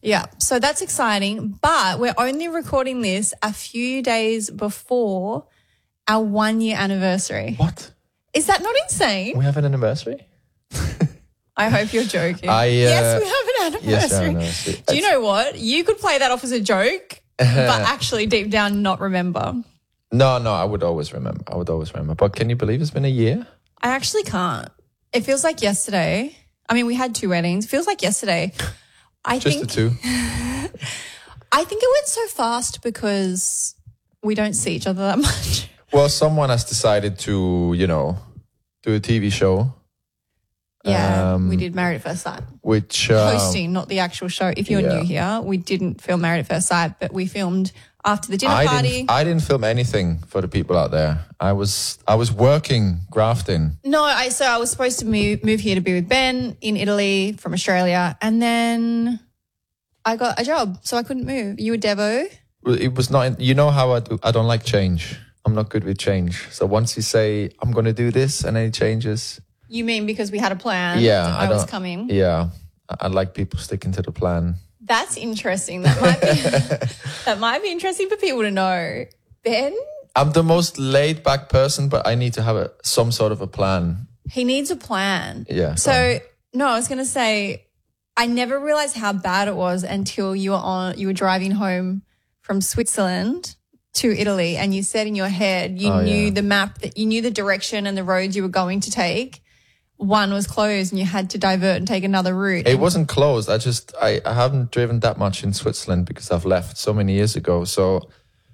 Yeah, so that's exciting. But we're only recording this a few days before our 1 year anniversary. What? Is that not insane? We have an anniversary? I hope you're joking. Yes, we have an anniversary. Yes, our anniversary. Do you know what? You could play that off as a joke, but actually deep down not remember. No, I would always remember. But can you believe it's been a year? I actually can't. It feels like yesterday. I mean, we had 2 weddings. It feels like yesterday. Just the 2? I think it went so fast because we don't see each other that much. Well, someone has decided to, do a TV show. Yeah, we did Married at First Sight. Which hosting, not the actual show. If you're new here, we didn't film Married at First Sight, but we filmed after the dinner party. I didn't film anything for the people out there. I was working, grafting. No, so I was supposed to move here to be with Ben in Italy from Australia, and then I got a job, so I couldn't move. You were Devo. It was not. You know how I don't like change. I'm not good with change. So once you say I'm going to do this and then it changes. You mean because we had a plan? Yeah, I was coming. Yeah, I like people sticking to the plan. That's interesting. That might be interesting for people to know. Ben? I'm the most laid back person, but I need to have some sort of a plan. He needs a plan. Yeah. So, no, I was going to say, I never realized how bad it was until you were driving home from Switzerland to Italy, and you said in your head you knew the map, that you knew the direction and the roads you were going to take. One was closed and you had to divert and take another route. It wasn't closed. I haven't driven that much in Switzerland because I've left so many years ago. So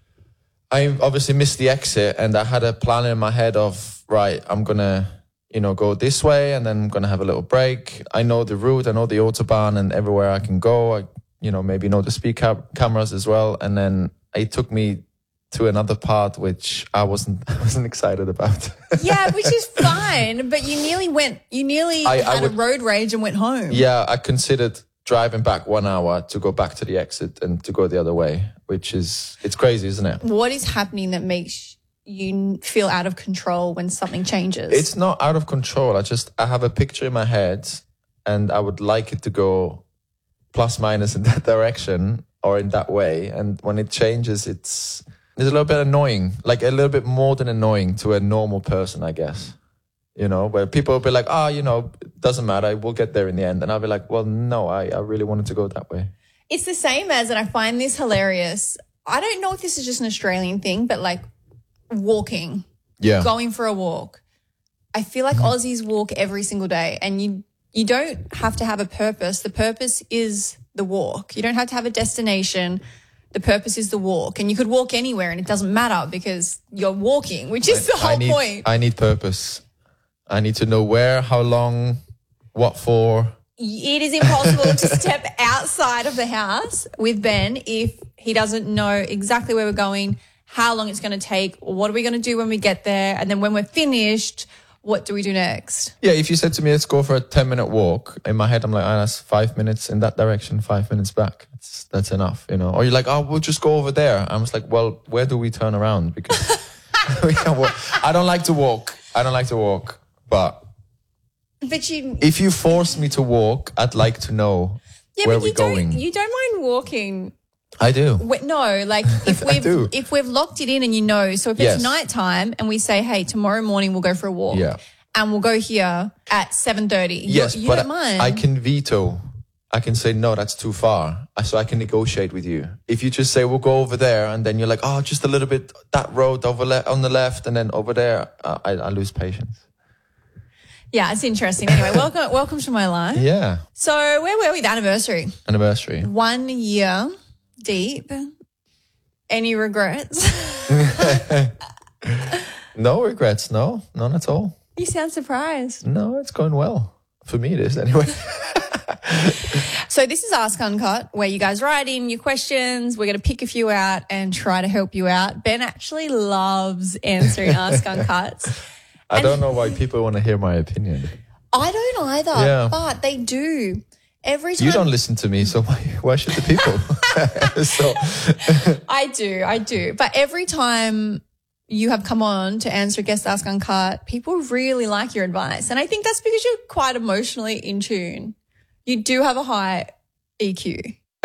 I obviously missed the exit, and I had a plan in my head of, right, I'm going to, go this way, and then I'm going to have a little break. I know the route, I know the Autobahn, and everywhere I can go. I, maybe know the speed cameras as well. And then it took me to another part which I wasn't excited about. Yeah, which is fine, but you nearly had a road rage and went home. Yeah, I considered driving back 1 hour to go back to the exit and to go the other way, it's crazy, isn't it? What is happening that makes you feel out of control when something changes? It's not out of control. I have a picture in my head and I would like it to go plus minus in that direction or in that way. And when it changes, it's a little bit annoying, like a little bit more than annoying to a normal person, I guess. Where people will be like, it doesn't matter, we'll get there in the end. And I'll be like, well, no, I really wanted to go that way. It's the same as, and I find this hilarious, I don't know if this is just an Australian thing, but like walking, going for a walk. I feel like Aussies walk every single day, and you don't have to have a purpose. The purpose is the walk. You don't have to have a destination. The purpose is the walk, and you could walk anywhere and it doesn't matter because you're walking, which is the whole point. I need purpose. I need to know where, how long, what for. It is impossible to step outside of the house with Ben if he doesn't know exactly where we're going, how long it's going to take, what are we going to do when we get there, and then when we're finished, what do we do next? Yeah, if you said to me, let's go for a 10-minute walk, in my head, I'm like, that's 5 minutes in that direction, 5 minutes back. That's enough, Or you're like, we'll just go over there. I was like, well, where do we turn around? Because we can't walk. I don't like to walk, but if you force me to walk, I'd like to know where we're going. You don't mind walking. I do. No, like if we've locked it in and so if it's nighttime and we say, hey, tomorrow morning we'll go for a walk and we'll go here at 7:30. Yes, you but don't mind. I can veto. I can say, no, that's too far. So I can negotiate with you. If you just say, we'll go over there, and then you're like, just a little bit, that road on the left, and then over there, I lose patience. Yeah, it's interesting. Anyway, welcome to my life. Yeah. So where were we? The anniversary. 1 year deep. Any regrets? No regrets. No, none at all. You sound surprised. No, it's going well. For me, it is anyway. So this is Ask Uncut, where you guys write in your questions. We're going to pick a few out and try to help you out. Ben actually loves answering Ask Uncuts. I don't know why people want to hear my opinion. I don't either, but they do. Every time. You don't listen to me, so why should the people? I do. But every time you have come on to answer a guest Ask Uncut, people really like your advice. And I think that's because you're quite emotionally in tune. You do have a high EQ.